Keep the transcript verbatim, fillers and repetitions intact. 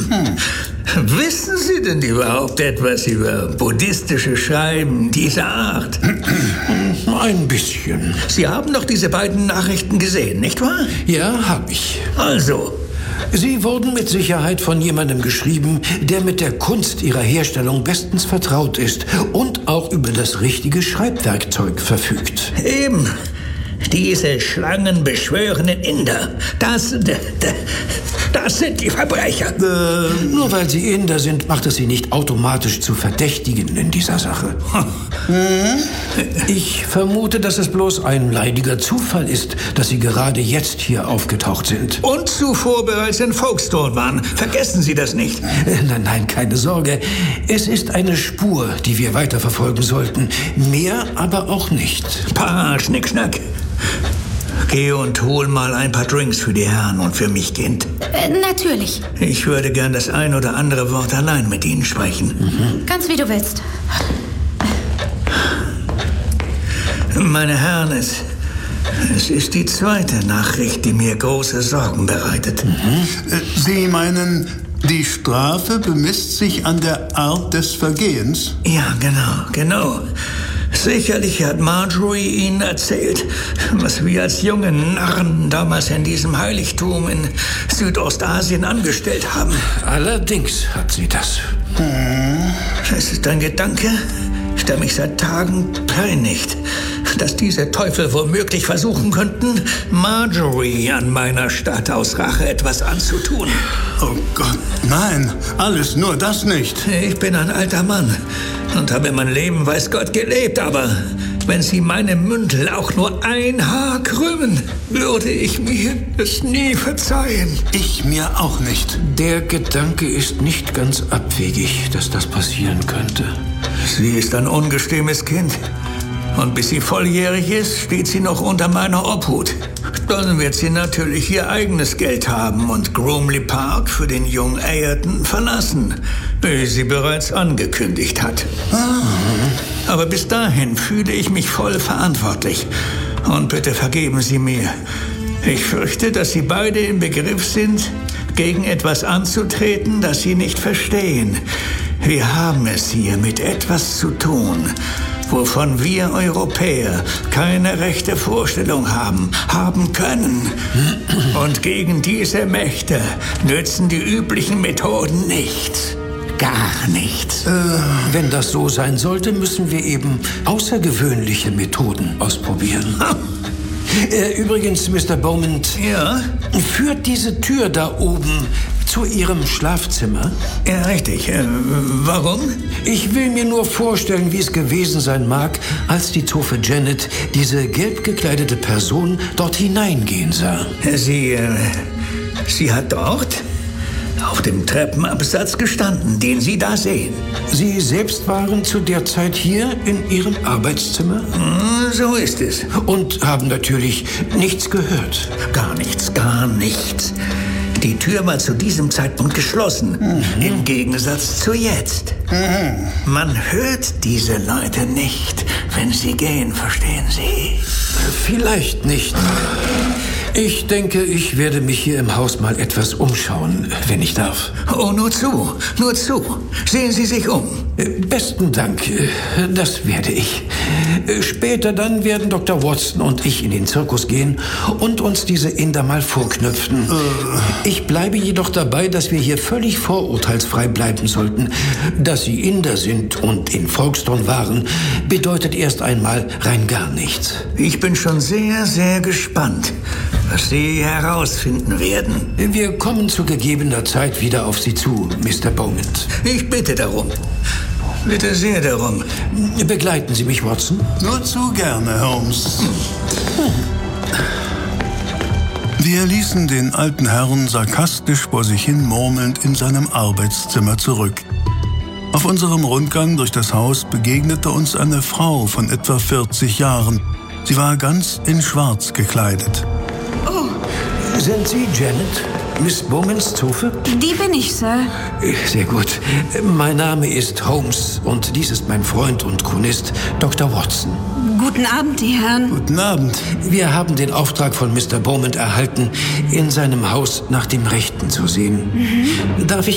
Wissen Sie denn überhaupt etwas über buddhistische Schreiben dieser Art? Ein bisschen. Sie haben doch diese beiden Nachrichten gesehen, nicht wahr? Ja, habe ich. Also... Sie wurden mit Sicherheit von jemandem geschrieben, der mit der Kunst ihrer Herstellung bestens vertraut ist und auch über das richtige Schreibwerkzeug verfügt. Eben. Diese schlangenbeschwörenden Inder, das, das sind die Verbrecher. Äh, nur weil sie Inder sind, macht es sie nicht automatisch zu Verdächtigen in dieser Sache. Hm? Ich vermute, dass es bloß ein leidiger Zufall ist, dass sie gerade jetzt hier aufgetaucht sind. Und zuvor bereits in Folkestone waren. Vergessen Sie das nicht. Äh, nein, nein, keine Sorge. Es ist eine Spur, die wir weiterverfolgen sollten. Mehr aber auch nicht. Pah, Schnickschnack. Geh und hol mal ein paar Drinks für die Herren und für mich, Kind. Äh, natürlich. Ich würde gern das ein oder andere Wort allein mit Ihnen sprechen. Mhm. Ganz wie du willst. Meine Herren, es, es ist die zweite Nachricht, die mir große Sorgen bereitet. Mhm. Sie meinen, die Strafe bemisst sich an der Art des Vergehens? Ja, genau, genau. Sicherlich hat Marjorie Ihnen erzählt, was wir als junge Narren damals in diesem Heiligtum in Südostasien angestellt haben. Allerdings hat sie das. Hm. Das ist ein Gedanke, der mich seit Tagen peinigt, dass diese Teufel womöglich versuchen könnten, Marjorie an meiner Stadt aus Rache etwas anzutun. Oh Gott, nein, alles nur das nicht. Ich bin ein alter Mann und habe mein Leben, weiß Gott, gelebt, aber wenn Sie meine Mündel auch nur ein Haar krümmen, würde ich mir es nie verzeihen. Ich mir auch nicht. Der Gedanke ist nicht ganz abwegig, dass das passieren könnte. Sie ist ein ungestümes Kind. Und bis sie volljährig ist, steht sie noch unter meiner Obhut. Dann wird sie natürlich ihr eigenes Geld haben und Groomley Park für den jungen Ayrton verlassen, wie sie bereits angekündigt hat. Ah. Aber bis dahin fühle ich mich voll verantwortlich. Und bitte vergeben Sie mir. Ich fürchte, dass Sie beide im Begriff sind, gegen etwas anzutreten, das Sie nicht verstehen. Wir haben es hier mit etwas zu tun, wovon wir Europäer keine rechte Vorstellung haben, haben können. Und gegen diese Mächte nützen die üblichen Methoden nichts. Gar nichts. Äh, wenn das so sein sollte, müssen wir eben außergewöhnliche Methoden ausprobieren. äh, übrigens, Mister Beaumont, ja? Führt diese Tür da oben zu Ihrem Schlafzimmer? Ja, richtig. Äh, warum? Ich will mir nur vorstellen, wie es gewesen sein mag, als die Zofe Janet diese gelb gekleidete Person dort hineingehen sah. Sie, äh, sie hat dort auf dem Treppenabsatz gestanden, den Sie da sehen. Sie selbst waren zu der Zeit hier in Ihrem Arbeitszimmer? Hm, so ist es. Und haben natürlich nichts gehört? Gar nichts, gar nichts. Die Tür war zu diesem Zeitpunkt geschlossen, mhm. im Gegensatz zu jetzt. Mhm. Man hört diese Leute nicht, wenn sie gehen, verstehen Sie? Vielleicht nicht. Ich denke, ich werde mich hier im Haus mal etwas umschauen, wenn ich darf. Oh, nur zu, nur zu. Sehen Sie sich um. Besten Dank, das werde ich. Später dann werden Doktor Watson und ich in den Zirkus gehen und uns diese Inder mal vorknüpfen. Ich bleibe jedoch dabei, dass wir hier völlig vorurteilsfrei bleiben sollten. Dass Sie Inder sind und in Folkestone waren, bedeutet erst einmal rein gar nichts. Ich bin schon sehr, sehr gespannt, was Sie herausfinden werden. Wir kommen zu gegebener Zeit wieder auf Sie zu, Mister Beaumont. Ich bitte darum. Bitte sehr darum. Begleiten Sie mich, Watson? Nur zu gerne, Holmes. Wir ließen den alten Herrn sarkastisch vor sich hin murmelnd in seinem Arbeitszimmer zurück. Auf unserem Rundgang durch das Haus begegnete uns eine Frau von etwa vierzig Jahren. Sie war ganz in Schwarz gekleidet. Oh. Sind Sie Janet? Miss Beaumonts Zofe? Die bin ich, Sir. Sehr gut. Mein Name ist Holmes und dies ist mein Freund und Chronist Doktor Watson. Guten Abend, die Herren. Guten Abend. Wir haben den Auftrag von Mister Beaumont erhalten, in seinem Haus nach dem Rechten zu sehen. Mhm. Darf ich